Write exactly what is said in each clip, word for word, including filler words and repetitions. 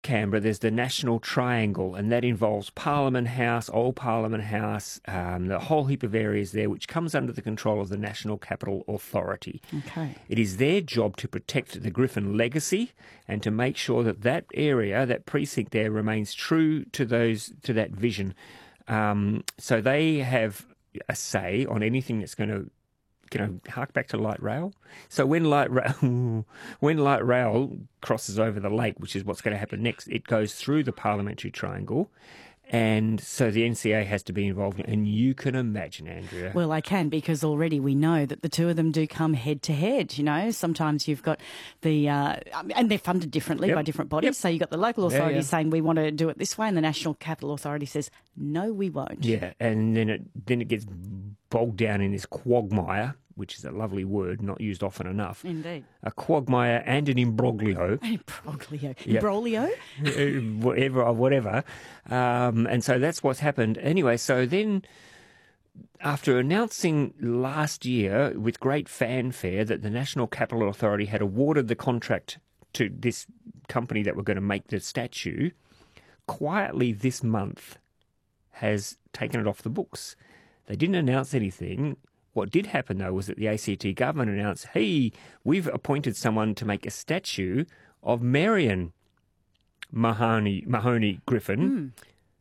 Canberra, there's the National Triangle, and that involves Parliament House, Old Parliament House, um, the whole heap of areas there, which comes under the control of the National Capital Authority. Okay. It is their job to protect the Griffin legacy and to make sure that that area, that precinct there, remains true to those to that vision. Um, so they have a say on anything that's going to, you know, hark back to light rail. So when light rail, when light rail crosses over the lake, which is what's going to happen next, it goes through the parliamentary triangle. And so the N C A has to be involved. And you can imagine, Andrea. Well, I can, because already we know that the two of them do come head to head. You know, sometimes you've got the, uh, and they're funded differently Yep. by different bodies. Yep. So you've got the local authority yeah. saying we want to do it this way, and the National Capital Authority says, no, we won't. Yeah, and then it then it gets bogged down in this quagmire, which is a lovely word, not used often enough. Indeed. A quagmire and an imbroglio. Imbroglio. Yep. Imbroglio? whatever, whatever. Um, and so that's what's happened. Anyway, so then after announcing last year with great fanfare that the National Capital Authority had awarded the contract to this company that were going to make the statue, quietly this month has taken it off the books. They didn't announce anything. What did happen, though, was that the A C T government announced, hey, we've appointed someone to make a statue of Marion Mahoney, Mahoney Griffin, Mm.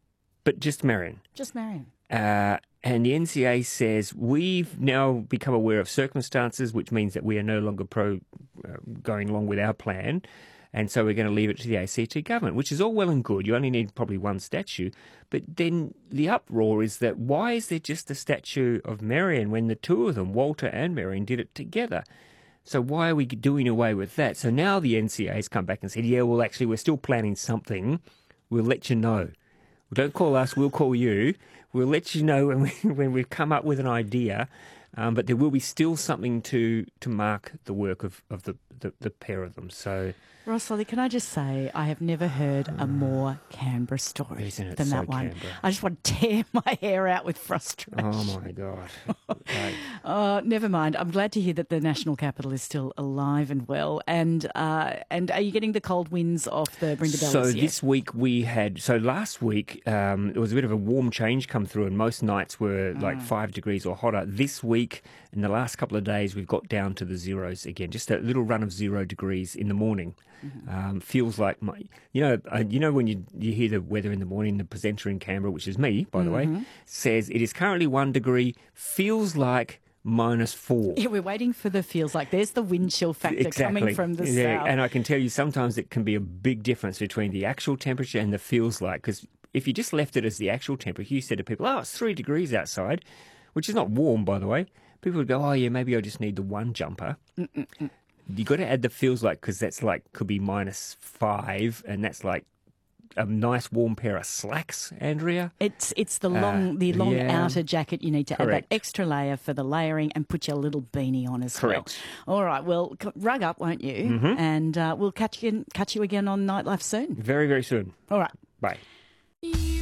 but just Marion. Just Marion. Uh, and the N C A says, we've now become aware of circumstances, which means that we are no longer pro uh, going along with our plan. And so we're going to leave it to the A C T government, which is all well and good. You only need probably one statue. But then the uproar is that why is there just a statue of Marion when the two of them, Walter and Marion, did it together? So why are we doing away with that? So now the N C A has come back and said, yeah, well, actually, we're still planning something. We'll let you know. Don't call us, we'll call you. We'll let you know when, we, when we've come up with an idea. Um, but there will be still something to, to mark the work of, of the, the, the pair of them. So, Ross Lolly, can I just say I have never heard a more Canberra story Isn't it than so that one. Canberra? I just want to tear my hair out with frustration. oh, my God. Right. Uh, never mind. I'm glad to hear that the National Capital is still alive and well. And uh, and are you getting the cold winds off the Brindabellas So yet? this week we had, so last week um, there was a bit of a warm change come through, and most nights were like five degrees or hotter. This week, in the last couple of days, we've got down to the zeros again, just a little run of zero degrees in the morning. Mm-hmm. Um, feels like, my, you know, uh, you know when you, you hear the weather in the morning, the presenter in Canberra, which is me, by the Mm-hmm. way, says it is currently one degree, feels like minus four. Yeah, we're waiting for the feels like. There's the wind chill factor Exactly. coming from the yeah, south. and I can tell you sometimes it can be a big difference between the actual temperature and the feels like, because if you just left it as the actual temperature, you said to people, oh, it's three degrees outside, which is not warm, by the way, people would go, oh, yeah, maybe I just need the one jumper. Mm-mm-mm. You got to add the feels like, because that's like, could be minus five, and that's like a nice warm pair of slacks, Andrea. It's it's the long Uh, the long yeah. outer jacket you need to Correct. add that extra layer for the layering and put your little beanie on as Correct. well. All right, well, c- rug up, won't you? Mm-hmm. And uh, we'll catch you catch you again on Nightlife soon. Very, very soon. All right. Bye.